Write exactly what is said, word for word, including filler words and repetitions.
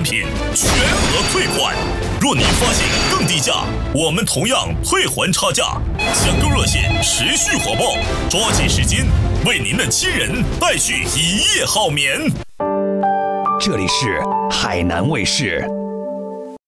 品全额退款。若您发现更低价，我们同样退还差价。抢购热线持续火爆，抓紧时间为您的亲人带去一夜好眠。 这里是海南卫视。